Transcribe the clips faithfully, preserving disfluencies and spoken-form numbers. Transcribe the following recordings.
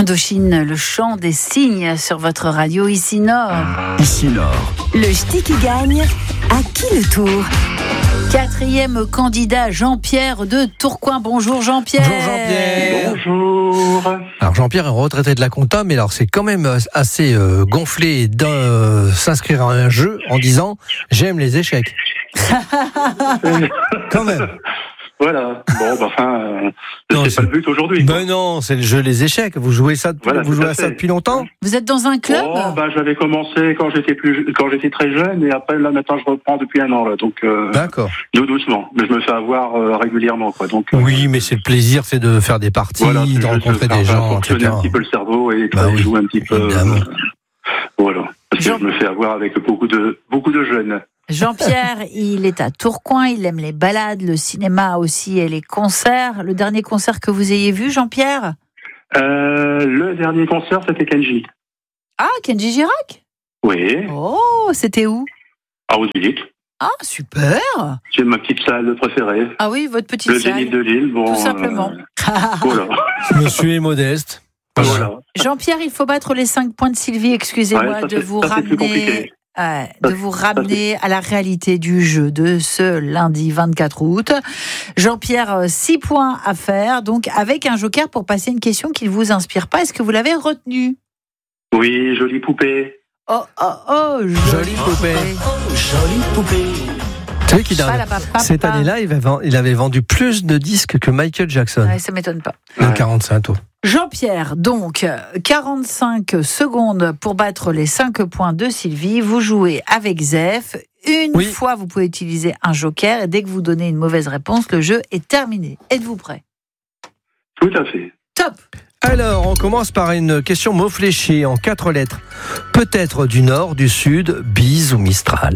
Indochine, le chant des cygnes sur votre radio Ici Nord. Ici Nord. Le ch'ti qui gagne, à qui le tour? Quatrième candidat, Jean-Pierre de Tourcoing. Bonjour Jean-Pierre. Bonjour Jean-Pierre. Bonjour. Alors Jean-Pierre est retraité de la compta, mais alors c'est quand même assez euh, gonflé de euh, s'inscrire à un jeu en disant « j'aime les échecs ». Quand même. Voilà. Bon, bah, enfin, euh, Non, c'est c'est- pas le but aujourd'hui. Ben non, c'est le jeu les échecs. Vous jouez ça depuis, Voilà, vous tout jouez à à ça fait. depuis longtemps? Vous êtes dans un club? Oh, bah, j'avais commencé quand j'étais plus, quand j'étais très jeune, et après là maintenant je reprends depuis un an là, donc euh, D'accord. tout doucement. Mais je me fais avoir euh, régulièrement, quoi. Donc euh, Oui, mais c'est le plaisir, c'est de faire des parties, voilà, c'est de juste rencontrer faire des faire gens, fonctionner et cetera. un petit peu le cerveau et Bah bah, oui, jouer un petit peu. évidemment. euh, voilà. Parce que Jean- je me fais avoir avec beaucoup de beaucoup de jeunes. Jean-Pierre, il est à Tourcoing, il aime les balades, le cinéma aussi et les concerts. Le dernier concert que vous ayez vu, Jean-Pierre? Euh, le dernier concert, c'était Kenji. Ah, Kenji Girac? Oui. Oh, c'était où? À Roseville. Ah, super. C'est ma petite salle préférée. Ah oui, votre petite Le salle. Zénith de Lille. Bon, Tout simplement. euh, voilà. Monsieur est modeste. Voilà. Jean-Pierre, il faut battre les cinq points de Sylvie. Excusez-moi Ouais, ça, de c'est- vous ça, c'est plus ramener, compliqué. euh, de vous ramener à la réalité du jeu de ce lundi vingt-quatre août. Jean-Pierre, euh, six points à faire, donc avec un joker pour passer une question qui ne vous inspire pas. Est-ce que vous l'avez retenue? Oui, jolie poupée. Oh, oh, oh, Jolie poupée. Jolie poupée. Tu sais qu'il a, Palapapa. cette année-là, il avait, vend- il avait vendu plus de disques que Michael Jackson. Ouais, ça m'étonne pas. Le Ouais. quarante-cinq tours. Jean-Pierre, donc, quarante-cinq secondes pour battre les cinq points de Sylvie. Vous jouez avec Zef. Une Oui. fois, vous pouvez utiliser un joker. Et dès que vous donnez une mauvaise réponse, le jeu est terminé. Êtes-vous prêt? Tout à fait. Top! Alors, on commence par une question mot fléché en quatre lettres. Peut-être du nord, du sud, bise ou mistral.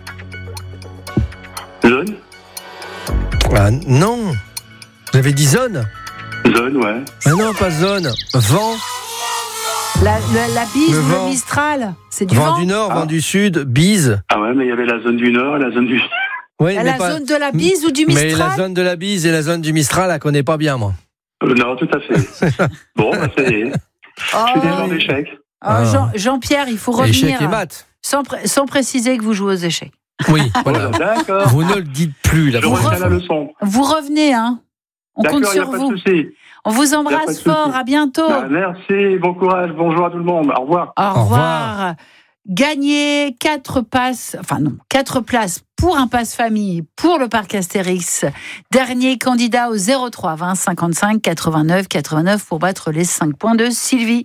Zone. Ah non. Vous avez dit zone? Zone, ouais. Ah non, pas zone. Vent. La, la, la bise Le ou vent. le mistral? C'est du Vent vent? du nord, Ah. vent du sud, bise. Ah ouais, mais il y avait la zone du Nord et la zone du... Oui, La mais pas- zone de la bise ou du mistral? Mais la zone de la bise et la zone du mistral, la connais pas bien, moi. Euh, non, tout à fait. Bon, bah, ça y est. Oh, Je suis des gens d'échecs. oh, Jean, Jean-Pierre, il faut revenir Échec et maths. sans, pré- sans préciser que vous jouez aux échecs. Oui, voilà. Voilà, d'accord. Vous ne le dites plus, la Je prochaine retiens la fois. leçon. Vous revenez, hein? On D'accord, compte il n'y a sur pas de vous. souci. On vous Y a pas embrasse de souci. fort. À bientôt. Bah, merci, bon courage, bonjour à tout le monde. Au revoir. Au Au revoir. Gagnez quatre passes, enfin non, quatre places pour un passe famille pour le parc Astérix. Dernier candidat au zéro trois vingt cinquante-cinq quatre-vingt-neuf quatre-vingt-neuf pour battre les cinq points de Sylvie.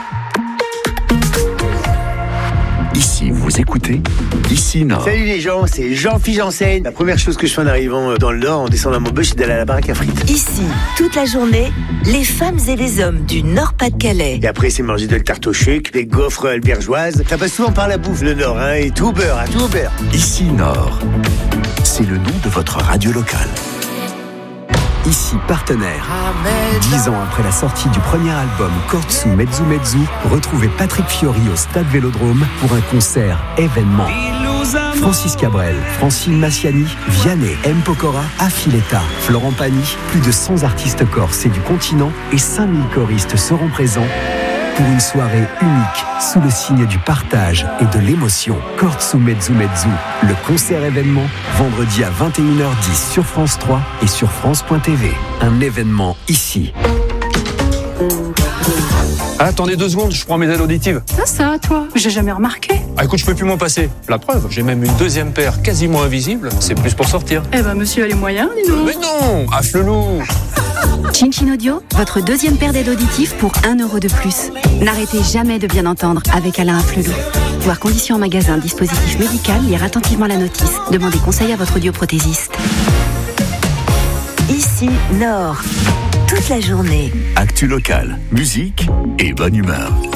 Ici, vous écoutez Ici Nord. Salut les gens, c'est Jean-Philippe Janssen. La première chose que je fais en arrivant dans le Nord, en descendant à mon bus, c'est d'aller à la baraque à frites. Ici, toute la journée, les femmes et les hommes du Nord-Pas-de-Calais. Et après, c'est manger de la tarte au sucre, des gaufres albergeoises. Ça passe souvent par la bouffe, le Nord, hein, et tout au beurre, hein, tout au beurre. Ici Nord. C'est le nom de votre radio locale. Ici partenaire. Dix ans après la sortie du premier album Kortsu Mezzu Mezzu, retrouvez Patrick Fiori au Stade Vélodrome pour un concert événement. Francis Cabrel, Francine Massiani, Vianney, M. Pokora, Affiletta, Florent Pagny, plus de cent artistes corses et du continent et cinq mille choristes seront présents pour une soirée unique sous le signe du partage et de l'émotion. Kortsu Mezzu Mezzu, le concert événement, vendredi à vingt et une heures dix sur France trois et sur France point T V. Un événement ici. Attendez deux secondes, je prends mes aides auditives. Ça, ça, toi, j'ai jamais remarqué. Ah écoute, je peux plus m'en passer. La preuve, j'ai même une deuxième paire quasiment invisible. C'est plus pour sortir. Eh ben, monsieur a les moyens, dis donc. Mais non, affle-loup. Chin Audio, votre deuxième paire d'aides auditives pour un euro de plus. N'arrêtez jamais de bien entendre avec Alain Afflelou. Voir conditions en magasin, dispositif médical, lire attentivement la notice. Demandez conseil à votre audioprothésiste. Ici, Nord, toute la journée. Actu locale, musique et bonne humeur.